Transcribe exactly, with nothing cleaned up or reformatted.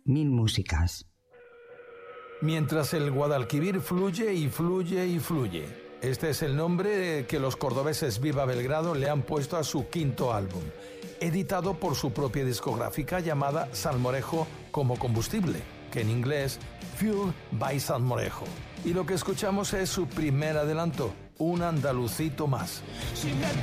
mil músicas. Mientras el Guadalquivir fluye y fluye y fluye. Este es el nombre que los cordobeses Viva Belgrado le han puesto a su quinto álbum, editado por su propia discográfica llamada Salmorejo como combustible, que en inglés Fuel by Salmorejo. Y lo que escuchamos es su primer adelanto, Un Andalucito Más. Sin